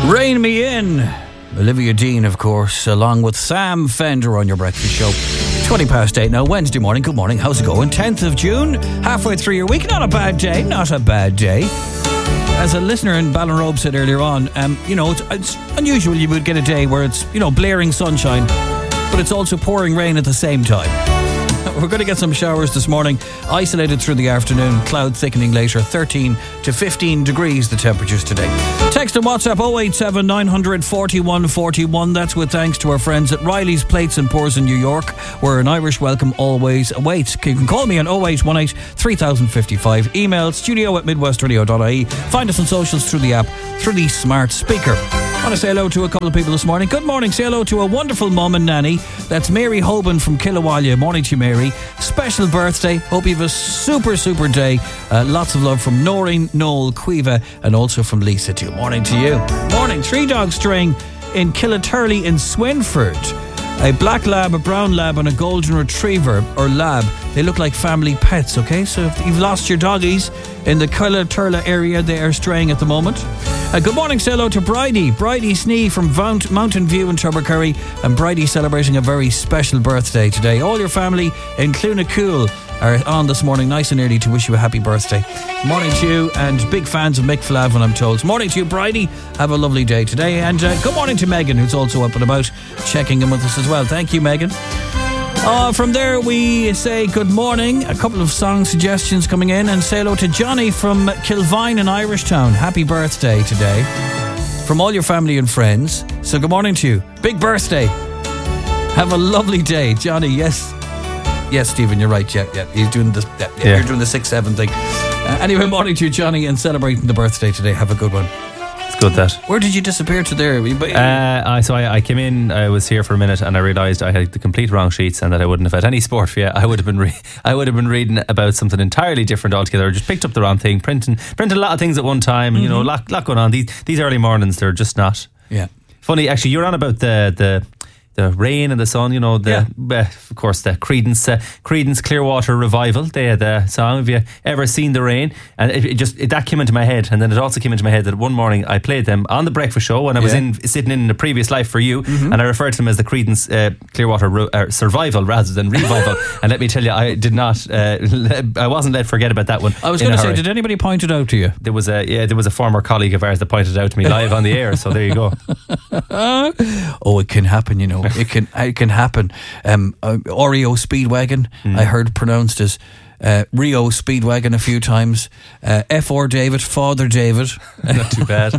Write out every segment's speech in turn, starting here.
Rain Me In. Olivia Dean, of course, along with Sam Fender on your breakfast show. 8:20 now, Wednesday morning. Good morning. How's it going? 10th of June, halfway through your week. Not a bad day. Not a bad day. As a listener in Ballinrobe said earlier on, it's unusual you would get a day where it's, blaring sunshine, but it's also pouring rain at the same time. We're going to get some showers this morning, isolated through the afternoon, cloud thickening later, 13 to 15 degrees the temperatures today. Text and WhatsApp 087 900 41 41. That's with thanks to our friends at Riley's Plates and Pours in New York, where an Irish welcome always awaits. You can call me on 0818 3055. Email studio@midwestradio.ie. Find us on socials through the app, through the smart speaker. I want to say hello to a couple of people this morning. Good morning. Say hello to a wonderful mum and nanny. That's Mary Hoban from Killawalla. Morning to you, Mary. Special birthday. Hope you have a super, super day. Lots of love from Noreen, Noel, Quiva, and also from Lisa too. Morning to you. Morning. 3 dogs straying in Killaturley in Swinford. A black lab, a brown lab, and a golden retriever or lab. They look like family pets, okay? So if you've lost your doggies in the Killaturley area, they are straying at the moment. Good morning, say hello to Bridie Snee from Mountain View in Tubbercurry, and Bridie celebrating a very special birthday today. All your family in Clunacool are on this morning nice and early to wish you a happy birthday. Morning to you, and big fans of Mick Flavin, I'm told. Morning to you, Bridie. Have a lovely day today, and good morning to Megan, who's also up and about, checking in with us as well. Thank you, Megan. From there we say good morning. A couple of song suggestions coming in, and say hello to Johnny from Kilvine in Irishtown. Happy birthday today from all your family and friends. So good morning to you. Big birthday. Have a lovely day, Johnny. Yes, Stephen, you're right. Yeah. He's doing this. Yeah. You're doing the 6-7 thing. Anyway, morning to you, Johnny, and celebrating the birthday today. Have a good one. Good that. Where did you disappear to there? I came in, I was here for a minute, and I realised I had the complete wrong sheets and that I wouldn't have had any sport for you. I would have been reading about something entirely different altogether. I just picked up the wrong thing, printing a lot of things at one time, and a lot going on. These early mornings, they're just not. Yeah. Funny, actually, you're on about the rain and the sun, of course, the Creedence Clearwater Revival. They had a song, Have You Ever Seen the Rain? And that came into my head, and then it also came into my head that one morning I played them on the breakfast show when I was sitting in a previous life for you, and I referred to them as the Creedence Clearwater Survival rather than Revival. And let me tell you, I did not, I wasn't let forget about that one. I was going to say, did anybody point it out to you? There was a former colleague of ours that pointed it out to me live on the air, so there you go. It can happen, It can happen. Oreo Speedwagon, I heard pronounced as Rio Speedwagon a few times. F.R. David, Father David. Not too bad.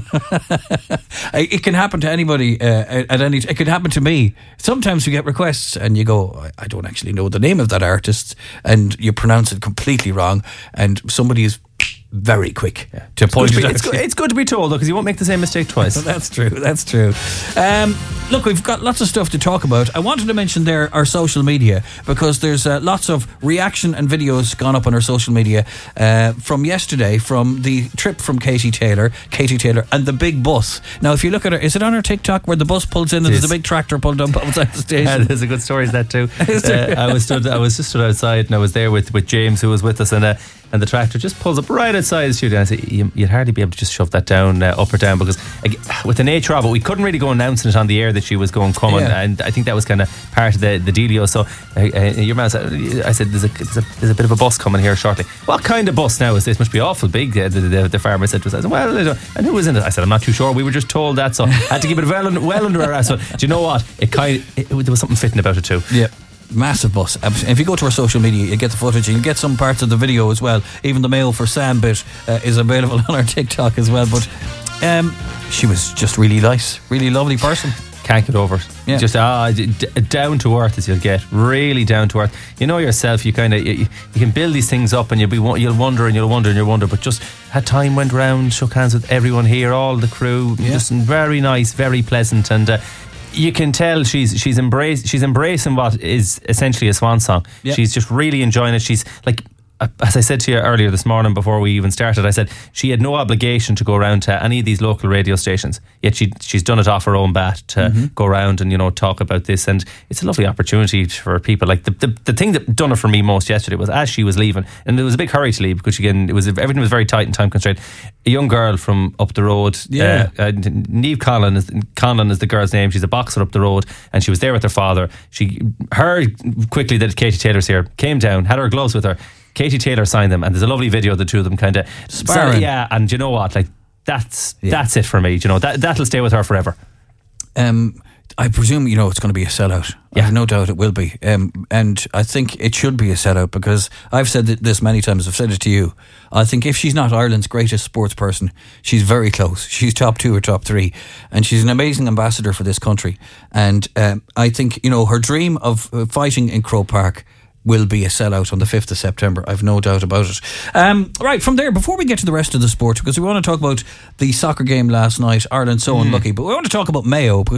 It can happen to anybody at any. It can happen to me. Sometimes you get requests and you go, I don't actually know the name of that artist, and you pronounce it completely wrong, and somebody is very quick to point it out. It's good to be told, though, because you won't make the same mistake twice. That's true. Look, we've got lots of stuff to talk about. I wanted to mention there our social media, because there's lots of reaction and videos gone up on our social media from yesterday, from the trip from Katie Taylor and the big bus. Now, if you look at her, is it on her TikTok where the bus pulls in and there's a big tractor pulled up outside the station? Yeah, there's a good story to that too. I was just stood outside, and I was there with James, who was with us, and the tractor just pulls up right outside the studio. And I said, you'd hardly be able to just shove that down, up or down, because with the nature of it, we couldn't really go announcing it on the air that she was coming, and I think that was kind of part of the dealio. So your man said, I said, there's a bit of a bus coming here shortly. What kind of bus now is this? Must be awful big. The farmer said to us. I said, well, and who was in it? I said, I'm not too sure. We were just told that, so I had to keep it well under our ass. But do you know what? There was something fitting about it too. Yeah. Massive bus. If you go to our social media, you get the footage, and you get some parts of the video as well. Even the Mail for Sam bit is available on our TikTok as well. But she was just really nice, really lovely person. Can't get over it. Yeah. Just down to earth as you'll get. Really down to earth. You know yourself. You kind of you can build these things up, and you'll wonder. But just had time, went round, shook hands with everyone here, all the crew. Yeah. Just very nice, very pleasant, and. You can tell she's embracing what is essentially a swan song. Yep. She's just really enjoying it. She's like, as I said to you earlier this morning before we even started, I said she had no obligation to go around to any of these local radio stations, yet she's done it off her own bat to go around and, you know, talk about this. And it's a lovely opportunity for people. Like the thing that done it for me most yesterday was as she was leaving, and there was a big hurry to leave because again everything was very tight and time constrained. A young girl from up the road, Niamh Conlon is the girl's name. She's a boxer up the road, and she was there with her father. Her quickly that Katie Taylor's here, came down, had her gloves with her. Katie Taylor signed them, and there's a lovely video of the two of them kind of sparring. And you know what, like that's it for me. You know, that'll stay with her forever. I presume, you know, it's going to be a sellout. I have no doubt it will be. And I think it should be a sellout because I've said this many times. I've said it to you. I think if she's not Ireland's greatest sports person, she's very close. She's top 2 or top 3. And she's an amazing ambassador for this country. And I think, you know, her dream of fighting in Croke Park will be a sellout on the 5th of September. I've no doubt about it. Right, from there, before we get to the rest of the sport, because we want to talk about the soccer game last night, Ireland so unlucky, but we want to talk about Mayo.